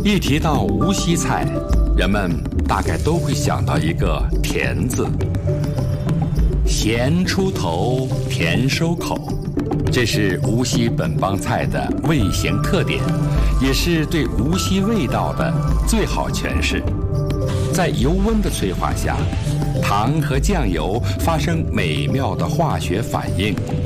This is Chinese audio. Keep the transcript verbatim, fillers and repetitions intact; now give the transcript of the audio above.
一提到无锡菜，人们大概都会想到一个“甜”字。咸出头，甜收口，这是无锡本帮菜的味咸特点，也是对无锡味道的最好诠释。在油温的催化下，糖和酱油发生美妙的化学反应，